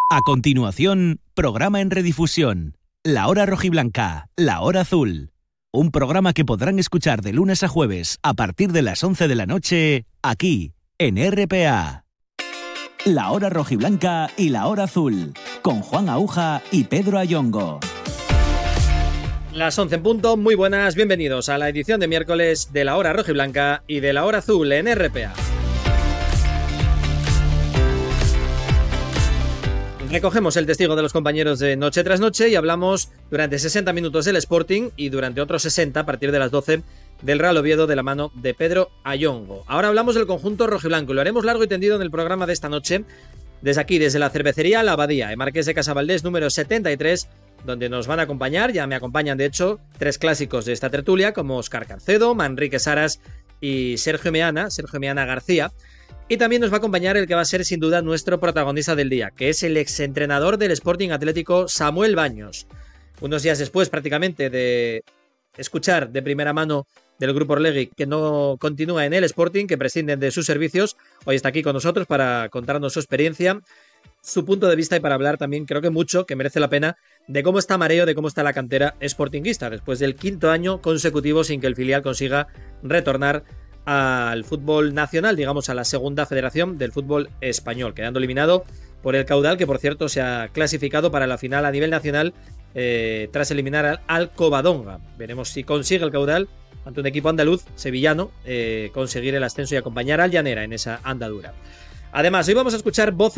A continuación, programa en redifusión. La Hora Rojiblanca, La Hora Azul. Un programa que podrán escuchar de lunes a jueves a partir de las 11 de la noche, aquí, en RPA. La Hora Rojiblanca y La Hora Azul, con Juan Aúja y Pedro Ayongo. Las 11 en punto, muy buenas, bienvenidos a la edición de miércoles de La Hora Rojiblanca y de La Hora Azul en RPA. Recogemos el testigo de los compañeros de Noche tras Noche y hablamos durante 60 minutos del Sporting y durante otros 60 a partir de las 12 del Real Oviedo de la mano de Pedro Ayongo. Ahora hablamos del conjunto rojiblanco y lo haremos largo y tendido en el programa de esta noche desde aquí, desde la cervecería La Abadía, en Marqués de Casabaldés número 73, donde nos van a acompañar, ya me acompañan de hecho, tres clásicos de esta tertulia como Óscar Carcedo, Manrique Saras y Sergio Meana García. Y también nos va a acompañar el que va a ser sin duda nuestro protagonista del día, que es el exentrenador del Sporting Atlético, Samuel Baños. Unos días después prácticamente de escuchar de primera mano del Grupo Orlegui que no continúa en el Sporting, que prescinden de sus servicios, hoy está aquí con nosotros para contarnos su experiencia, su punto de vista y para hablar también, creo que mucho, que merece la pena, de cómo está Mareo, de cómo está la cantera sportinguista, después del 5º año consecutivo sin que el filial consiga retornar al fútbol nacional, digamos a la segunda federación del fútbol español, quedando eliminado por el Caudal, que por cierto se ha clasificado para la final a nivel nacional tras eliminar al Alcobadonga. Veremos si consigue el Caudal ante un equipo andaluz, sevillano, conseguir el ascenso y acompañar al Llanera en esa andadura. Además, hoy vamos a escuchar voces